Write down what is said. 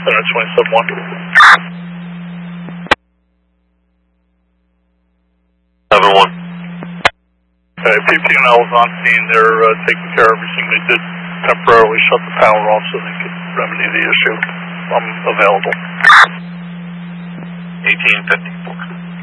Center 27-1. Okay, PP&L is on scene. They're taking care of everything. They did temporarily shut the power off so they could remedy the issue. I'm available. 1854.